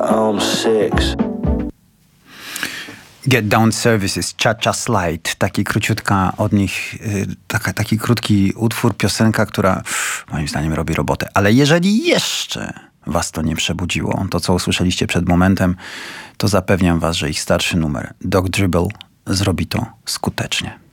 6. Get Down Services, Cha-Cha Slide. Taki krótki utwór, piosenka, która moim zdaniem robi robotę. Ale jeżeli jeszcze was to nie przebudziło, to co usłyszeliście przed momentem, to zapewniam was, że ich starszy numer Dog Dribble zrobi to skutecznie.